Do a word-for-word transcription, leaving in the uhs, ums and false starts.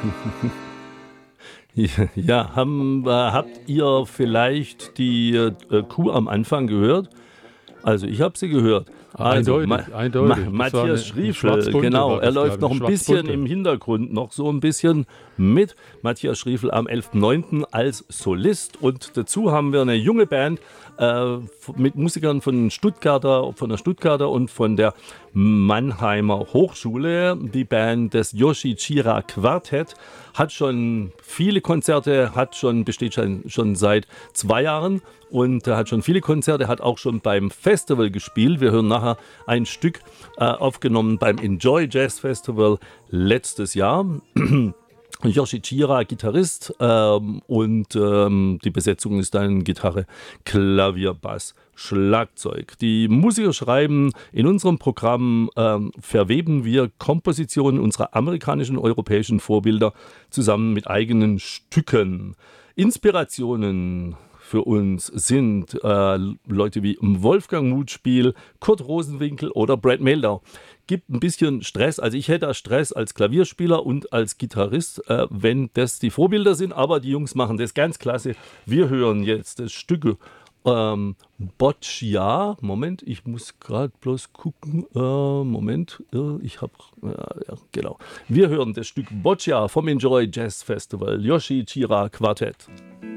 Ja, haben, äh, habt ihr vielleicht die äh, Kuh am Anfang gehört? Also ich habe sie gehört. Also Ma Eindeutig, Ma eindeutig. Das war eine, Matthias eine Schriefel, schwarzbunte, genau, war er das, läuft glaube ich, noch eine ein bisschen schwarzbunte. im Hintergrund, noch so ein bisschen mit. Matthias Schriefel am elften neunten als Solist und dazu haben wir eine junge Band äh, mit Musikern von Stuttgarter, von der Stuttgarter und von der Mannheimer Hochschule. Die Band des Yoshi Chira Quartett hat schon viele Konzerte, hat schon, besteht schon, schon seit zwei Jahren und hat schon viele Konzerte, hat auch schon beim Festival gespielt. Wir hören nachher ein Stück äh, aufgenommen beim Enjoy Jazz Festival letztes Jahr. Yoshi Chira, Gitarrist, ähm, und ähm, die Besetzung ist dann Gitarre, Klavier, Bass, Schlagzeug. Die Musiker schreiben in unserem Programm, ähm, verweben wir Kompositionen unserer amerikanischen und europäischen Vorbilder zusammen mit eigenen Stücken. Inspirationen für uns sind äh, Leute wie Wolfgang Mutspiel, Kurt Rosenwinkel oder Brad Mehldau. Gibt ein bisschen Stress, also ich hätte Stress als Klavierspieler und als Gitarrist, äh, wenn das die Vorbilder sind, aber die Jungs machen das ganz klasse. Wir hören jetzt das Stück ähm, Boccia. Moment, ich muss gerade bloß gucken. Äh, Moment, äh, ich habe, äh, ja, genau. Wir hören das Stück Boccia vom Enjoy Jazz Festival, Yoshi Chira Quartett.